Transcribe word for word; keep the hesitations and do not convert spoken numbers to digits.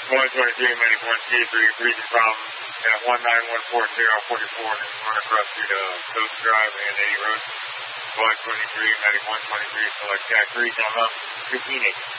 one twenty-three, medic one two three, breathing problem at one nine one four zero forty-four, and run across street uh, Coast Drive and eighty Road. one twenty-three, medic one twenty-three, select Jack three, down up, repeating.